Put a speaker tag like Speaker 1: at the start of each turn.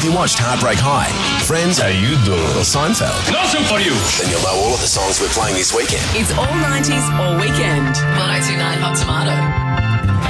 Speaker 1: you watched Heartbreak High, Friends,
Speaker 2: How you doing?
Speaker 1: or Seinfeld,
Speaker 2: Nothing for you.
Speaker 1: then you'll know all of the songs we're playing this weekend.
Speaker 3: It's all 90s all weekend. 1029 Hot Tomato.